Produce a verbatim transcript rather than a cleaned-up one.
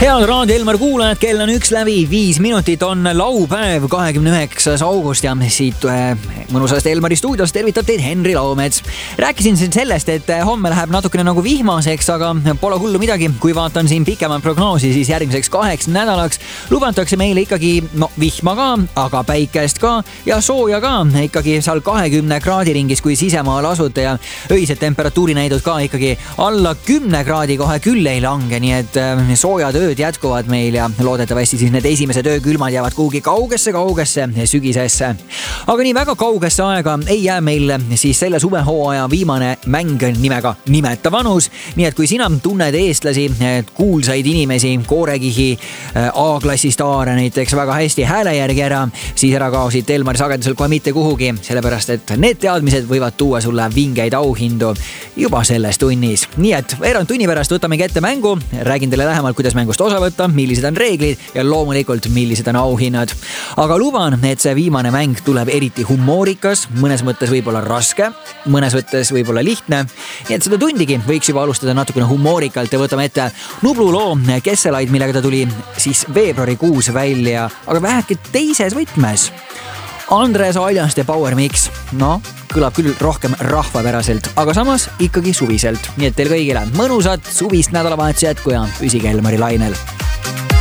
Head Raadio Elmar kuulajad, kell on üks läbi viis minutit, on laupäev, kahekümne üheksas august ja siit mõnusast Elmari stuudios tervitab teid Henri Laumets. Rääkisin siin sellest, et homme läheb natukene nagu vihmaseks, aga pole hullu midagi. Kui vaatan siin pikemat prognoosi, siis järgmiseks kaheks nädalaks lubatakse meile ikkagi no, vihma ka, aga päikest ka ja sooja ka. Ikkagi seal kahekümne kraadi ringis, kui sisemaal asute ja öised temperatuuri näidud ka ikkagi alla kümne kraadi kohe küll ei lange, nii et soojad ööd jätkuvad meil ja loodetavasti siis need esimesed öökülmad jäävad kuhugi kaugesse, kaugesse sügisesse. Aga nii väga kaugesse aega ei jää meil siis selle suvehooaja viimane mäng nimega Nimeta vanus. Nii et kui sina tunned eestlasi, kuulsaid inimesi, Koorekihi A-klassi staare näiteks väga hästi hääle järgi ära, siis ära kao siit Elmari sagedusel kohe mitte kuhugi, sellepärast et need teadmised võivad tuua sulle vingeid auhindu juba selles tunnis. Nii et veerand tunni pärast võtamegi ette mängu, räägin teile lähemalt, kuidas mängust osa võtta, millised on reeglid ja loomulikult millised on auhinnad. Aga luban, et see viimane mäng tuleb eriti humoorikas, mõnes mõttes võib-olla raske, mõnes mõttes võib-olla lihtne. Nii et seda tundigi võiks juba alustada natukene humoorikalt ja võtame ette Nublu loo Kesselaid, millega ta tuli siis veebruarikuus välja, aga väheke teises võtmes. Andres Aljaste Power Mix, no kõlab küll rohkem rahvapäraselt, aga samas ikkagi suviselt. Nii et teil kõigile mõnusat suvist nädalavahetuse jätku ja püsige Elmari lainel.